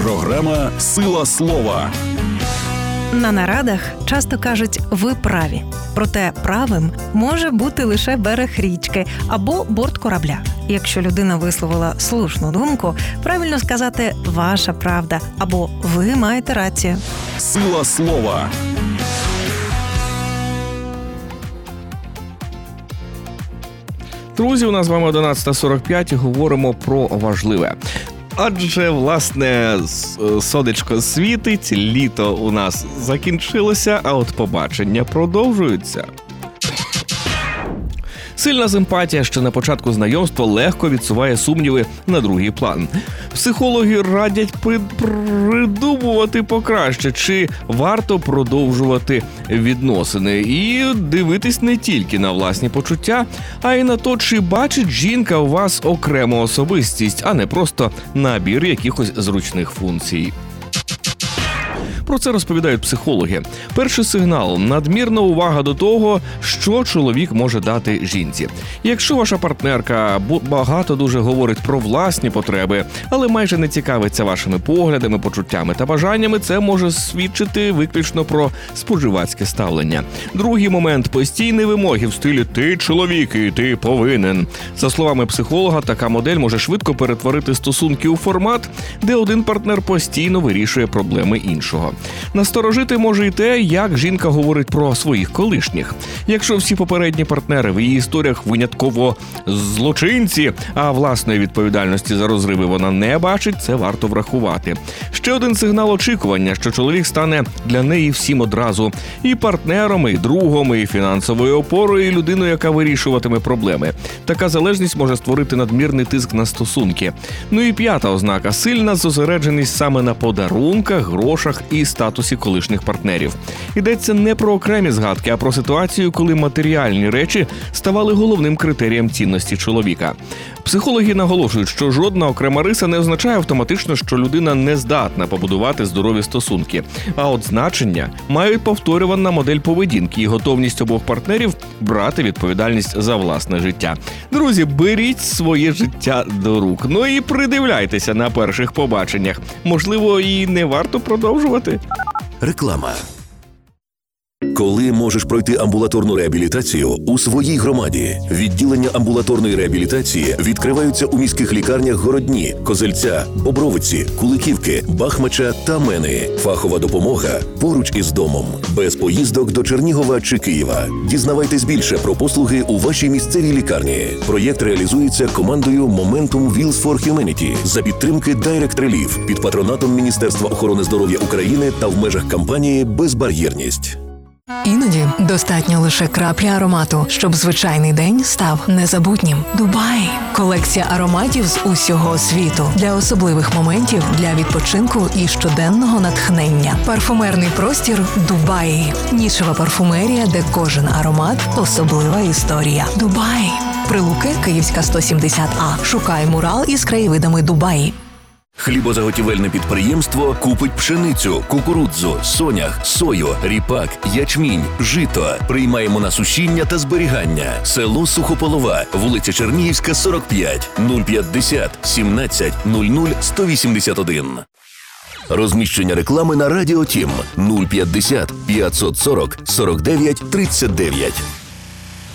Програма «Сила слова». На нарадах часто кажуть «ви праві». Проте правим може бути лише берег річки або борт корабля. Якщо людина висловила слушну думку, правильно сказати «ваша правда» або «ви маєте рацію». Сила слова. Друзі, у нас з вами 11:45 і говоримо про важливе. Адже, власне, сонечко світить, літо у нас закінчилося, а от побачення продовжуються. Сильна симпатія ще на початку знайомства легко відсуває сумніви на другий план. Психологи радять придумувати покраще, чи варто продовжувати відносини. І дивитись не тільки на власні почуття, а й на то, чи бачить жінка у вас окрему особистість, а не просто набір якихось зручних функцій. Про це розповідають психологи. Перший сигнал – надмірна увага до того, що чоловік може дати жінці. Якщо ваша партнерка багато дуже говорить про власні потреби, але майже не цікавиться вашими поглядами, почуттями та бажаннями, це може свідчити виключно про споживацьке ставлення. Другий момент – постійні вимоги в стилі «ти чоловік і ти повинен». За словами психолога, така модель може швидко перетворити стосунки у формат, де один партнер постійно вирішує проблеми іншого. Насторожити може й те, як жінка говорить про своїх колишніх. Якщо всі попередні партнери в її історіях винятково злочинці, а власної відповідальності за розриви вона не бачить, це варто врахувати. Ще один сигнал очікування, що чоловік стане для неї всім одразу. І партнером, і другом, і фінансовою опорою, і людиною, яка вирішуватиме проблеми. Така залежність може створити надмірний тиск на стосунки. Ну і п'ята ознака – сильна зосередженість саме на подарунках, грошах і статусі колишніх партнерів. Йдеться не про окремі згадки, а про ситуацію, коли матеріальні речі ставали головним критерієм цінності чоловіка. Психологи наголошують, що жодна окрема риса не означає автоматично, що людина не здатна побудувати здорові стосунки. А от значення мають повторювана модель поведінки і готовність обох партнерів брати відповідальність за власне життя. Друзі, беріть своє життя до рук. Ну і придивляйтеся на перших побаченнях. Можливо, і не варто продовжувати. Реклама. Коли можеш пройти амбулаторну реабілітацію у своїй громаді? Відділення амбулаторної реабілітації відкриваються у міських лікарнях Городні, Козельця, Бобровиці, Куликівки, Бахмача та Мени. Фахова допомога поруч із домом. Без поїздок до Чернігова чи Києва. Дізнавайтесь більше про послуги у вашій місцевій лікарні. Проєкт реалізується командою Momentum Wheels for Humanity за підтримки Direct Relief під патронатом Міністерства охорони здоров'я України та в межах кампанії «Безбар'єрність». Іноді достатньо лише краплі аромату, щоб звичайний день став незабутнім. Дубай – колекція ароматів з усього світу. Для особливих моментів, для відпочинку і щоденного натхнення. Парфумерний простір Дубай. Нішева парфумерія, де кожен аромат – особлива історія. Дубай. Прилуки, Київська, 170А. Шукай мурал із краєвидами Дубаї. Хлібозаготівельне підприємство купить пшеницю, кукурудзу, сонях, сою, ріпак, ячмінь, жито. Приймаємо на сушіння та зберігання. Село Сухополова, вулиця Чернігівська, 45, 050 17 00 181. Розміщення реклами на Радіо Тім 050 540 49 39.